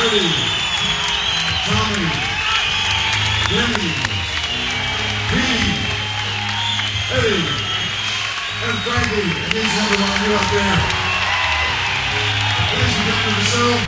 Eddie, Tommy, Jimmy, Pete, Eddie, and Frankie. And these gentlemen, you up there. Ladies and gentlemen, the show.